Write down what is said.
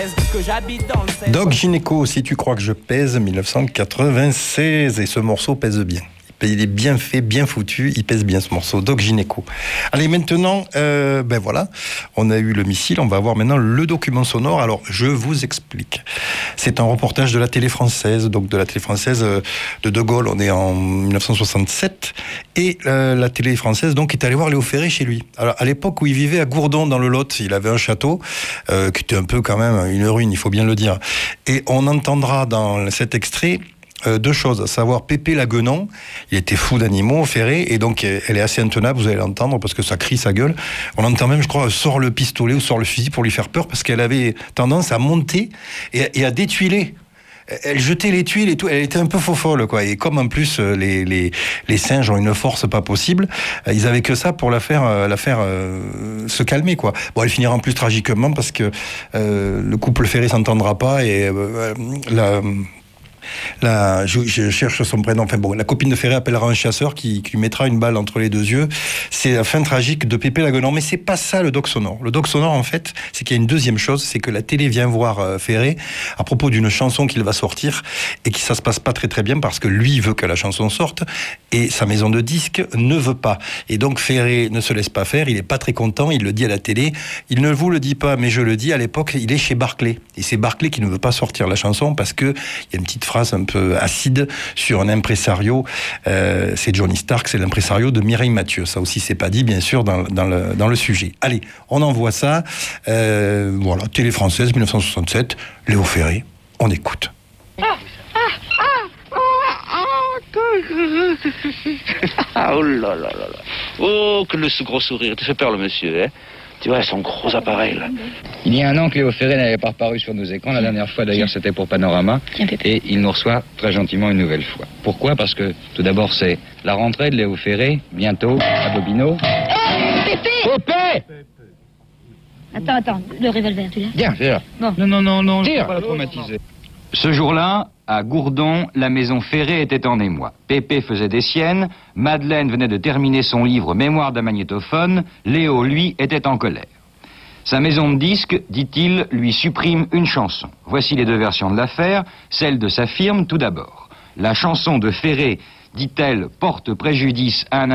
Doc Gynéco, si tu crois que je pèse, 1996, et ce morceau pèse bien. Il est bien fait, bien foutu, il pèse bien ce morceau, Doc Gynéco. Allez, maintenant, ben voilà, on a eu le missile, on va voir maintenant le document sonore. Alors, je vous explique. C'est un reportage de la télé française, donc de la télé française de Gaulle, on est en 1967, et la télé française donc est allée voir Léo Ferré chez lui. Alors, à l'époque où il vivait à Gourdon, dans le Lot, il avait un château, qui était un peu quand même une ruine, il faut bien le dire. Et on entendra dans cet extrait deux choses, à savoir Pépé Laguenon, il était fou d'animaux, Ferré, et donc elle est assez intenable, vous allez l'entendre, parce que ça crie, ça gueule. On entend même, je crois, sort le pistolet ou sort le fusil pour lui faire peur, parce qu'elle avait tendance à monter et à détuiler. Elle jetait les tuiles et tout, elle était un peu faux-folle, quoi. Et comme en plus les singes ont une force pas possible, ils avaient que ça pour la faire se calmer, quoi. Bon, elle finira en plus tragiquement parce que le couple Ferré s'entendra pas et je cherche son prénom. Enfin bon, la copine de Ferré appellera un chasseur qui lui mettra une balle entre les deux yeux. C'est la fin tragique de Pépé Laguenon. Mais c'est pas ça le doc sonore. Le doc sonore, en fait, c'est qu'il y a une deuxième chose, c'est que la télé vient voir Ferré à propos d'une chanson qu'il va sortir et ça se passe pas très très bien parce que lui veut que la chanson sorte et sa maison de disques ne veut pas. Et donc Ferré ne se laisse pas faire. Il est pas très content. Il le dit à la télé. Il ne vous le dit pas, mais je le dis. À l'époque, il est chez Barclay et c'est Barclay qui ne veut pas sortir la chanson parce que il y a une petite phrase un peu acide sur un impresario, c'est Johnny Stark, c'est l'impresario de Mireille Mathieu. Ça aussi, c'est pas dit, bien sûr, dans le sujet. Allez, on envoie ça. Voilà, télé française, 1967, Léo Ferré, on écoute. Oh là là là là. Oh, que le gros sourire. Tu fais peur, le monsieur, hein? Tu vois, son gros appareil, là. Il y a un an que Léo Ferré n'avait pas reparu sur nos écrans. La dernière fois, d'ailleurs, c'était pour Panorama. Et il nous reçoit très gentiment une nouvelle fois. Pourquoi? Parce que, tout d'abord, c'est la rentrée de Léo Ferré, bientôt, à Bobino. Pépé! Attends, le revolver, tu l'as? Bien, c'est là. Bon. Non, je ne peux pas la traumatiser. Ce jour-là, à Gourdon, la maison Ferré était en émoi. Pépé faisait des siennes, Madeleine venait de terminer son livre Mémoire d'un magnétophone, Léo, lui, était en colère. Sa maison de disques, dit-il, lui supprime une chanson. Voici les deux versions de l'affaire, celle de sa firme tout d'abord. La chanson de Ferré, dit-elle, porte préjudice à un